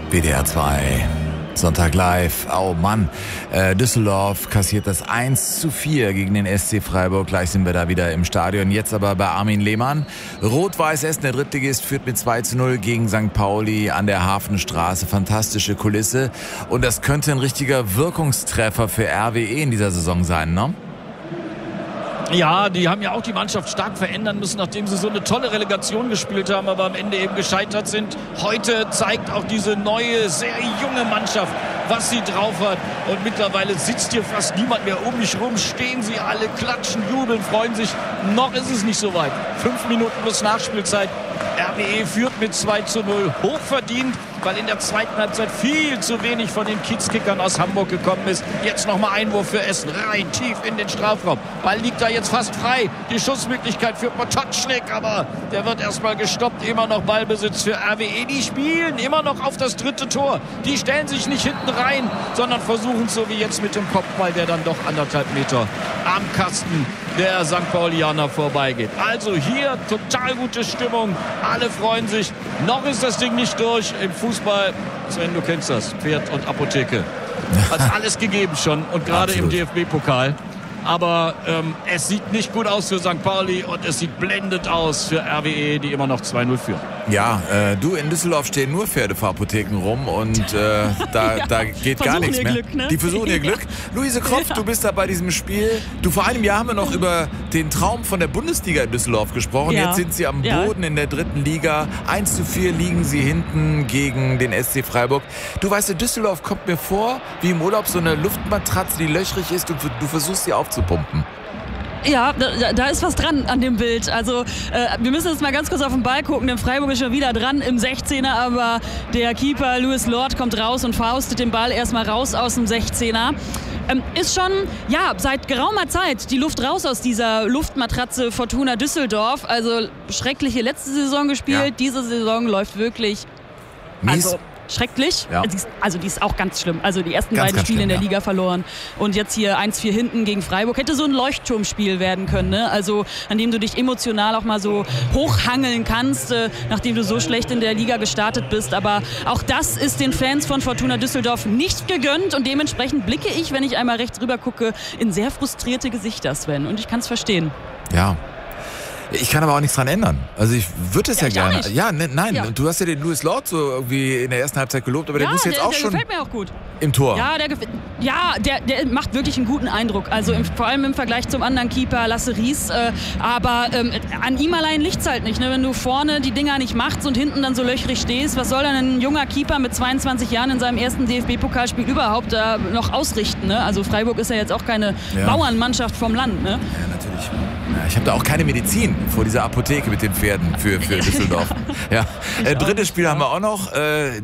WDR 2, Sonntag live. Oh Mann, Düsseldorf kassiert das 1:4 gegen den SC Freiburg. Gleich sind wir da wieder im Stadion. Jetzt aber bei Armin Lehmann. Rot-Weiß Essen, der Drittligist, führt mit 2:0 gegen St. Pauli an der Hafenstraße. Fantastische Kulisse. Und das könnte ein richtiger Wirkungstreffer für RWE in dieser Saison sein, ne? Ja, die haben ja auch die Mannschaft stark verändern müssen, nachdem sie so eine tolle Relegation gespielt haben, aber am Ende eben gescheitert sind. Heute zeigt auch diese neue, sehr junge Mannschaft, was sie drauf hat. Und mittlerweile sitzt hier fast niemand mehr um mich rum. Stehen sie alle, klatschen, jubeln, freuen sich. Noch ist es nicht so weit. 5 Minuten plus Nachspielzeit. RWE führt mit 2:0. Hochverdient, weil in der zweiten Halbzeit viel zu wenig von den Kiezkickern aus Hamburg gekommen ist. Jetzt nochmal Einwurf für Essen. Rein tief in den Strafraum. Ball liegt da jetzt fast frei. Die Schussmöglichkeit für Potocznik, aber der wird erstmal gestoppt. Immer noch Ballbesitz für RWE. Die spielen immer noch auf das dritte Tor. Die stellen sich nicht hinten rein, sondern versuchen so wie jetzt mit dem Kopfball, der dann doch 1,5 Meter am Kasten der St. Paulianer vorbeigeht. Also hier total gute Stimmung. Alle freuen sich. Noch ist das Ding nicht durch. Im Fußball, Sven, du kennst das, Pferd und Apotheke. Hat alles gegeben schon und gerade im DFB-Pokal. Aber es sieht nicht gut aus für St. Pauli und es sieht blendend aus für RWE, die immer noch 2:0 führen. Ja, du, in Düsseldorf stehen nur Pferdefahrpotheken rum und da geht gar nichts mehr. Glück, ne? Die versuchen ihr Glück. Luise Kropf, du bist da bei diesem Spiel. Du, vor einem Jahr haben wir noch über den Traum von der Bundesliga in Düsseldorf gesprochen. Ja. Jetzt sind sie am Boden in der 3. Liga. 1:4 liegen sie hinten gegen den SC Freiburg. Du weißt, in Düsseldorf kommt mir vor, wie im Urlaub so eine Luftmatratze, die löchrig ist und du versuchst sie aufzupumpen. Ja, da ist was dran an dem Bild. Also wir müssen jetzt mal ganz kurz auf den Ball gucken, denn Freiburg ist schon wieder dran im 16er, aber der Keeper Louis Lord kommt raus und faustet den Ball erstmal raus aus dem 16er. Ist schon, seit geraumer Zeit die Luft raus aus dieser Luftmatratze Fortuna Düsseldorf. Also schreckliche letzte Saison gespielt, diese Saison läuft wirklich mies. Schrecklich. Ja. Also die ist auch ganz schlimm. Also die ersten beiden Spiele in der Liga verloren. Und jetzt hier 1:4 hinten gegen Freiburg. Hätte so ein Leuchtturmspiel werden können. Ne? Also an dem du dich emotional auch mal so hochhangeln kannst, nachdem du so schlecht in der Liga gestartet bist. Aber auch das ist den Fans von Fortuna Düsseldorf nicht gegönnt. Und dementsprechend blicke ich, wenn ich einmal rechts rüber gucke, in sehr frustrierte Gesichter, Sven. Und ich kann es verstehen. Ja. Ich kann aber auch nichts dran ändern. Also ich würde es ja gerne. Ja, nein. Ja. Du hast ja den Louis Lord so irgendwie in der ersten Halbzeit gelobt, aber der muss jetzt auch schon. Der gefällt mir auch gut. Im Tor. Ja, der macht wirklich einen guten Eindruck. Also vor allem im Vergleich zum anderen Keeper Lasse Ries. Aber an ihm allein liegt's halt nicht. Ne? Wenn du vorne die Dinger nicht machst und hinten dann so löchrig stehst, was soll dann ein junger Keeper mit 22 Jahren in seinem ersten DFB-Pokalspiel überhaupt noch ausrichten? Ne? Also Freiburg ist ja jetzt auch keine Bauernmannschaft vom Land. Ne? Ja, natürlich. Ja, ich habe da auch keine Medizin vor dieser Apotheke mit den Pferden für Düsseldorf. Ja. Drittes Spiel haben wir auch noch.